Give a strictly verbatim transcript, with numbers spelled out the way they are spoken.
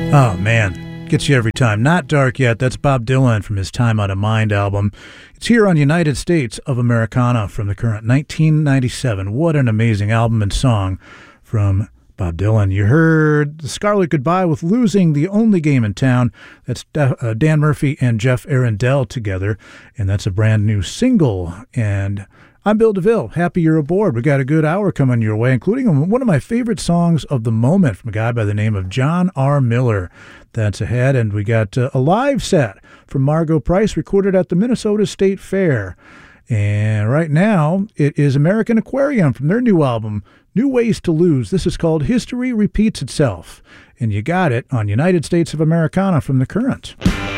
Oh, man. Gets you every time. Not Dark Yet. That's Bob Dylan from his Time Out of Mind album. It's here on United States of Americana from the current nineteen ninety-seven. What an amazing album and song from Bob Dylan. You heard The Scarlet Goodbye with Losing the Only Game in Town. That's uh, Dan Murphy and Jeff Arundel together, and that's a brand new single. And I'm Bill DeVille. Happy you're aboard. We got a good hour coming your way, including one of my favorite songs of the moment from a guy by the name of John R. Miller. That's ahead, and we got uh, a live set from Margo Price recorded at the Minnesota State Fair. And right now, it is American Aquarium from their new album, New Ways to Lose. This is called History Repeats Itself. And you got it on United States of Americana from The Current.